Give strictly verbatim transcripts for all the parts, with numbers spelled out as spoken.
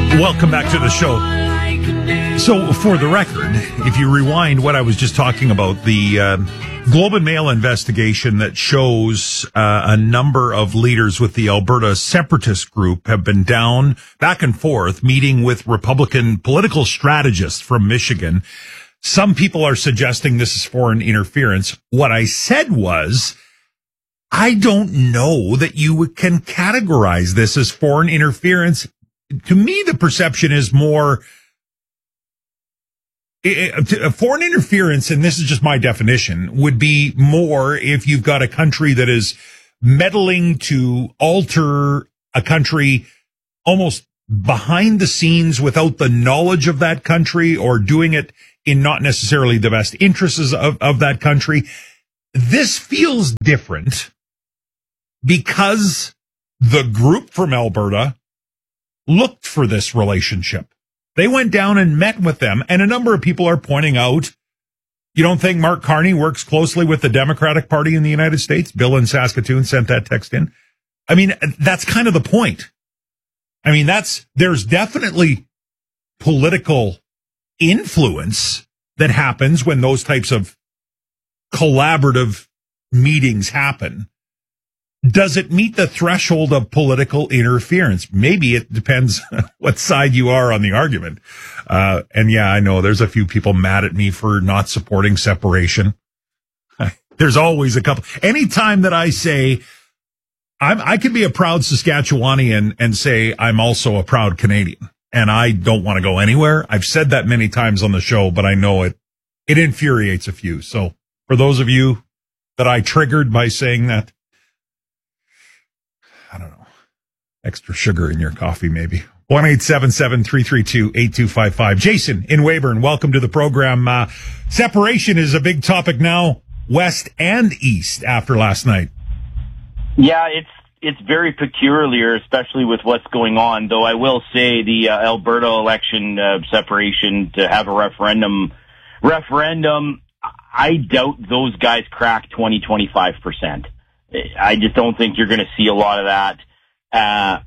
Welcome back to the show. So, for the record, if you rewind what I was just talking about, the uh, Globe and Mail investigation that shows uh, a number of leaders with the Alberta separatist group have been down, back and forth, meeting with Republican political strategists from Michigan. Some people are suggesting this is foreign interference. What I said was, I don't know that you can categorize this as foreign interference. To me, the perception is more uh, foreign interference, and this is just my definition, would be more if you've got a country that is meddling to alter a country almost behind the scenes without the knowledge of that country, or doing it in not necessarily the best interests of, of that country. This feels different because the group from Alberta looked for this relationship. They went down and met with them, and a number of people are pointing out, you don't think Mark Carney works closely with the Democratic Party in the United States? Bill in Saskatoon sent that text in. I mean, that's kind of the point. I mean, that's, there's definitely political influence that happens when those types of collaborative meetings happen. Does it meet the threshold of political interference? Maybe. It depends what side you are on the argument. Uh, and yeah, I know there's a few people mad at me for not supporting separation. There's always a couple. Anytime that I say I'm, I can be a proud Saskatchewanian and say I'm also a proud Canadian, and I don't want to go anywhere. I've said that many times on the show, but I know it, it infuriates a few. So for those of you that I triggered by saying that, I don't know, extra sugar in your coffee, maybe. one eight seven seven, three three two, eight two five five. Jason in Weyburn, welcome to the program. Uh, separation is a big topic now, west and east, after last night. Yeah, it's it's very peculiar, especially with what's going on, though I will say the uh, Alberta election uh, separation to have a referendum, referendum, I doubt those guys crack twenty, twenty-five percent. I just don't think you're going to see a lot of that uh,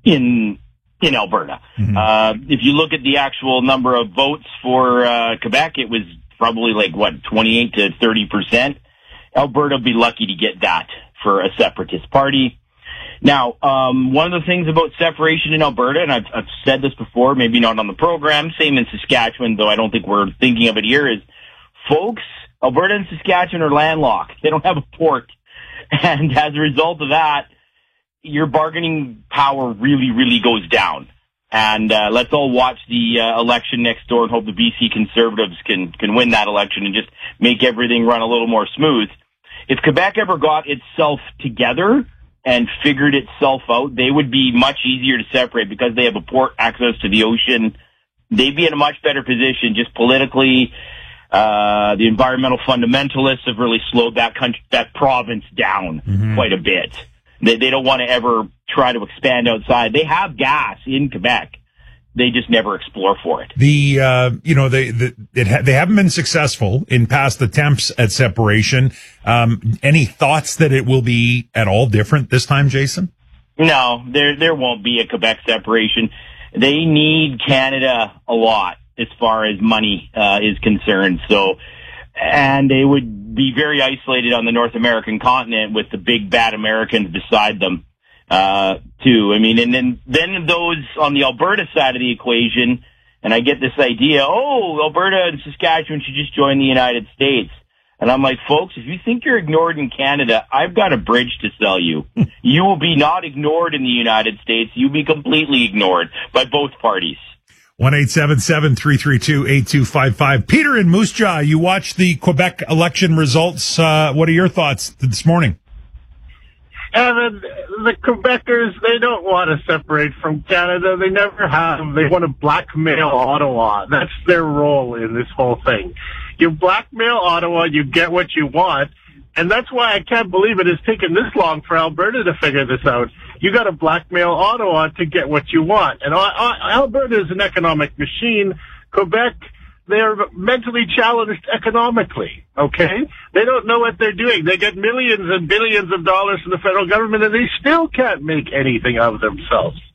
in in Alberta. Mm-hmm. Uh, if you look at the actual number of votes for uh, Quebec, it was probably like, what, twenty-eight to thirty percent. Alberta would be lucky to get that for a separatist party. Now, um, one of the things about separation in Alberta, and I've, I've said this before, maybe not on the program, same in Saskatchewan, though I don't think we're thinking of it here, is, folks, Alberta and Saskatchewan are landlocked. They don't have a port. And as a result of that, your bargaining power really, really goes down. And uh, let's all watch the uh, election next door and hope the B C Conservatives can can win that election and just make everything run a little more smooth. If Quebec ever got itself together and figured itself out, they would be much easier to separate because they have a port, access to the ocean. They'd be in a much better position just politically. Uh, the environmental fundamentalists have really slowed that country, that province down mm-hmm. quite a bit. They, they don't want to ever try to expand outside. They have gas in Quebec. They just never explore for it. The, uh, you know, they, the, it ha- they haven't been successful in past attempts at separation. Um, any thoughts that it will be at all different this time, Jason? No, there, there won't be a Quebec separation. They need Canada a lot as far as money uh, is concerned. So, and they would be very isolated on the North American continent with the big bad Americans beside them, uh, too. I mean, and then, then those on the Alberta side of the equation, and I get this idea, oh, Alberta and Saskatchewan should just join the United States. And I'm like, folks, if you think you're ignored in Canada, I've got a bridge to sell you. You will be not ignored in the United States. You'll be completely ignored by both parties. one eight seven seven, three three two, eight two five five. Peter in Moose Jaw, you watched the Quebec election results. Uh, what are your thoughts this morning? And the, the Quebecers, they don't want to separate from Canada. They never have. They want to blackmail Ottawa. That's their role in this whole thing. You blackmail Ottawa, you get what you want. And that's why I can't believe it has taken this long for Alberta to figure this out. You got to blackmail Ottawa to get what you want. And Alberta is an economic machine. Quebec, they're mentally challenged economically, okay? They don't know what they're doing. They get millions and billions of dollars from the federal government, and they still can't make anything of themselves.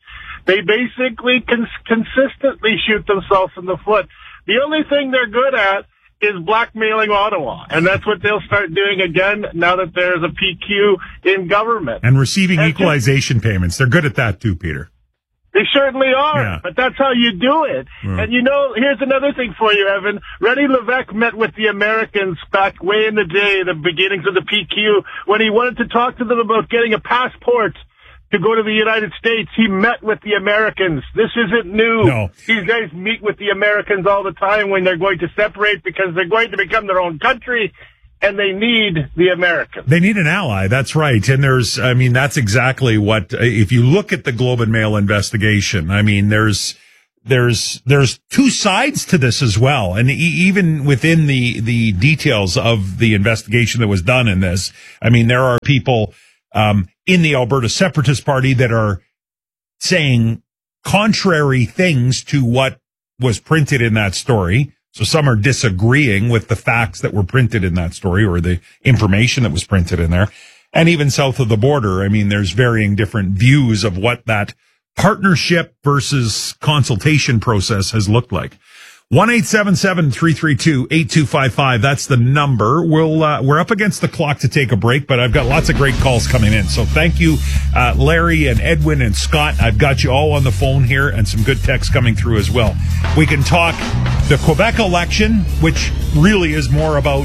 They basically cons- consistently shoot themselves in the foot. The only thing they're good at is blackmailing Ottawa, and that's what they'll start doing again now that there's a P Q in government. And receiving and equalization just, payments. They're good at that too, Peter. They certainly are, yeah. but that's how you do it. Mm. And you know, here's another thing for you, Evan. René Lévesque met with the Americans back way in the day, the beginnings of the P Q, when he wanted to talk to them about getting a passport to go to the United States. He met with the Americans. This isn't new. No. These guys meet with the Americans all the time when they're going to separate because they're going to become their own country. And they need the Americans. They need an ally. That's right. And there's, I mean, that's exactly what, if you look at the Globe and Mail investigation, I mean, there's, there's, there's two sides to this as well. And e- even within the, the details of the investigation that was done in this, I mean, there are people, um, in the Alberta Separatist Party that are saying contrary things to what was printed in that story. So some are disagreeing with the facts that were printed in that story or the information that was printed in there. And even south of the border, I mean, there's varying different views of what that partnership versus consultation process has looked like. one eight seven seven, three three two, eight two five five. That's the number. We'll, uh, we're up against the clock to take a break, but I've got lots of great calls coming in. So thank you, uh, Larry and Edwin and Scott. I've got you all on the phone here and some good texts coming through as well. We can talk the Quebec election, which really is more about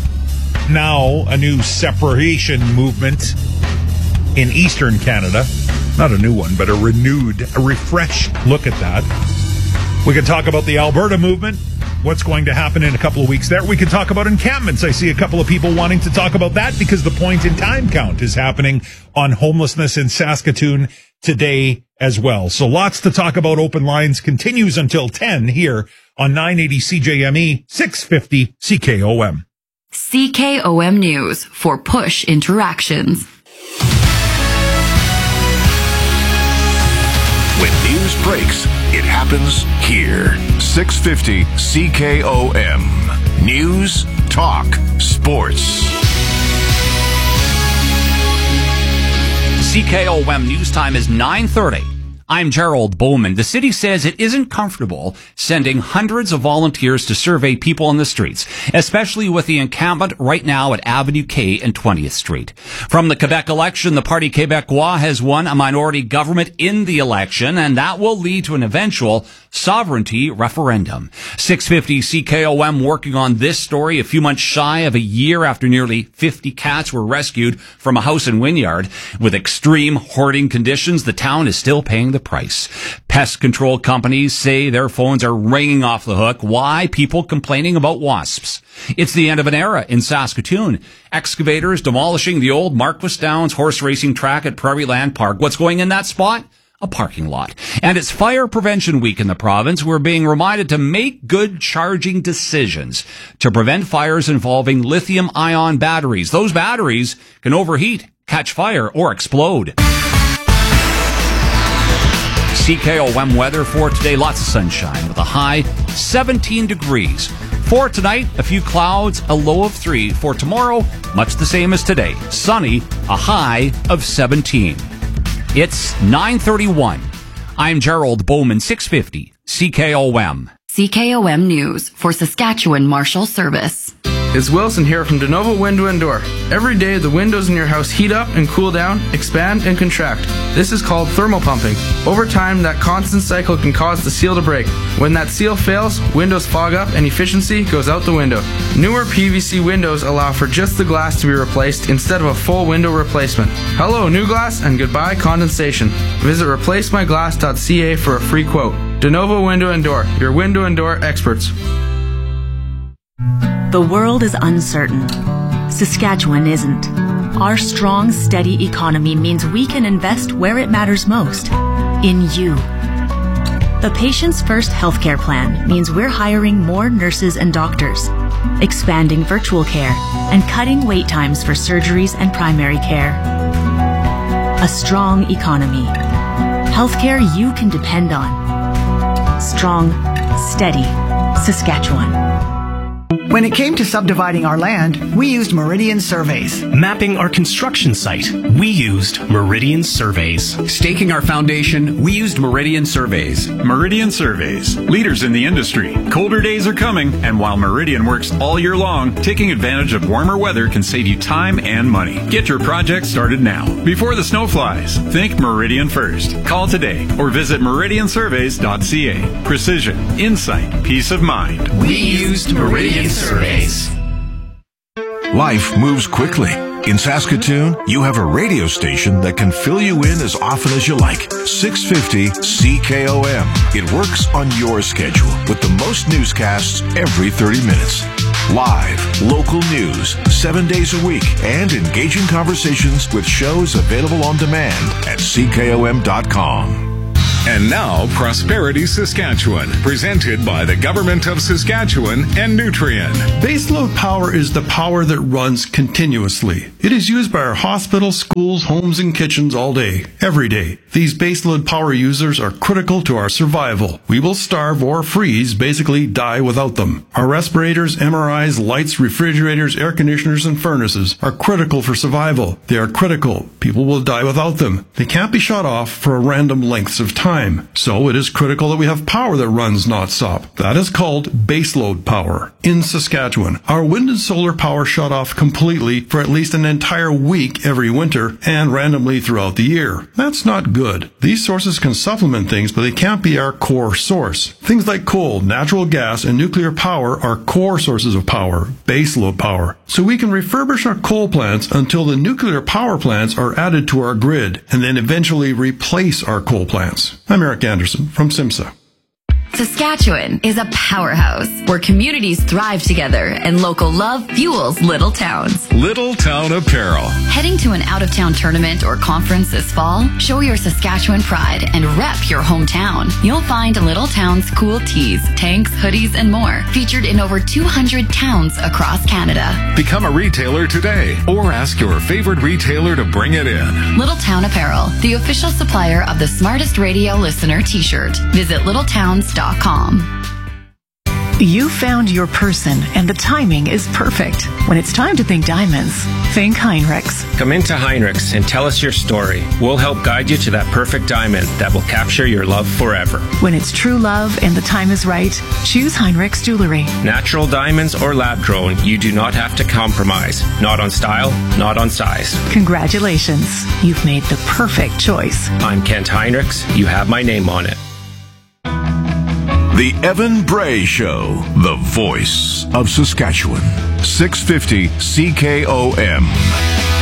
now a new separation movement in Eastern Canada. Not a new one, but a renewed, a refreshed look at that. We can talk about the Alberta movement, what's going to happen in a couple of weeks there. We can talk about encampments. I see a couple of people wanting to talk about that because the point in time count is happening on homelessness in Saskatoon today as well. So lots to talk about. Open Lines continues until ten here on nine eighty C J M E, six fifty C K O M. C K O M News for Push Interactions. When news breaks, it happens here. six fifty C K O M. News, talk, sports. C K O M news time is nine thirty. I'm Gerald Bowman. The city says it isn't comfortable sending hundreds of volunteers to survey people on the streets, especially with the encampment right now at Avenue K and twentieth Street. From the Quebec election, the Parti Québécois has won a minority government in the election, and that will lead to an eventual sovereignty referendum. six fifty C K O M working on this story a few months shy of a year after nearly fifty cats were rescued from a house in Wynyard. With extreme hoarding conditions, the town is still paying the price. Pest control companies say their phones are ringing off the hook. Why? People complaining about wasps. It's the end of an era in Saskatoon. Excavators demolishing the old Marquis Downs horse racing track at Prairie Land Park. What's going in that spot? A parking lot. And it's Fire Prevention Week in the province. We're being reminded to make good charging decisions to prevent fires involving lithium-ion batteries. Those batteries can overheat, catch fire, or explode. C K O M weather for today, lots of sunshine with a high seventeen degrees. For tonight, a few clouds, a low of three. For tomorrow, much the same as today. Sunny, a high of seventeen. It's nine thirty-one. I'm Gerald Bowman, six fifty C K O M. C K O M News for Saskatchewan Marshal Service. It's Wilson here from DeNovo Window and Door. Every day, the windows in your house heat up and cool down, expand and contract. This is called thermal pumping. Over time, that constant cycle can cause the seal to break. When that seal fails, windows fog up and efficiency goes out the window. Newer P V C windows allow for just the glass to be replaced instead of a full window replacement. Hello, new glass, and goodbye, condensation. Visit replace my glass dot c a for a free quote. DeNovo Window and Door, your window and door experts. The world is uncertain. Saskatchewan isn't. Our strong, steady economy means we can invest where it matters most, in you. The Patients First healthcare plan means we're hiring more nurses and doctors, expanding virtual care, and cutting wait times for surgeries and primary care. A strong economy. Healthcare you can depend on. Strong, steady Saskatchewan. When it came to subdividing our land, we used Meridian Surveys. Mapping our construction site, we used Meridian Surveys. Staking our foundation, we used Meridian Surveys. Meridian Surveys, leaders in the industry. Colder days are coming, and while Meridian works all year long, taking advantage of warmer weather can save you time and money. Get your project started now, before the snow flies. Think Meridian first. Call today or visit meridian surveys dot c a. Precision, insight, peace of mind. We used Meridian Surveys. Life moves quickly. In Saskatoon, you have a radio station that can fill you in as often as you like. six fifty C K O M. It works on your schedule with the most newscasts every thirty minutes. Live, local news, seven days a week, and engaging conversations with shows available on demand at C K O M dot com. And now, Prosperity Saskatchewan, presented by the Government of Saskatchewan and Nutrien. Baseload power is the power that runs continuously. It is used by our hospitals, schools, homes, and kitchens all day, every day. These baseload power users are critical to our survival. We will starve or freeze, basically die without them. Our respirators, M R Is, lights, refrigerators, air conditioners, and furnaces are critical for survival. They are critical. People will die without them. They can't be shut off for random lengths of time. So it is critical that we have power that runs non-stop. That is called baseload power. In Saskatchewan, our wind and solar power shut off completely for at least an entire week every winter and randomly throughout the year. That's not good. These sources can supplement things, but they can't be our core source. Things like coal, natural gas, and nuclear power are core sources of power, baseload power. So we can refurbish our coal plants until the nuclear power plants are added to our grid and then eventually replace our coal plants. I'm Eric Anderson from SIMSA. Saskatchewan is a powerhouse where communities thrive together and local love fuels little towns. Little Town Apparel. Heading to an out-of-town tournament or conference this fall? Show your Saskatchewan pride and rep your hometown. You'll find Little Town's cool tees, tanks, hoodies, and more featured in over two hundred towns across Canada. Become a retailer today or ask your favorite retailer to bring it in. Little Town Apparel, the official supplier of the Smartest Radio Listener t-shirt. Visit little towns dot com. You found your person, and the timing is perfect. When it's time to think diamonds, think Heinrichs. Come into Heinrichs and tell us your story. We'll help guide you to that perfect diamond that will capture your love forever. When it's true love and the time is right, choose Heinrichs Jewelry. Natural diamonds or lab-grown, you do not have to compromise. Not on style, not on size. Congratulations. You've made the perfect choice. I'm Kent Heinrichs. You have my name on it. The Evan Bray Show, the voice of Saskatchewan. six fifty C K O M.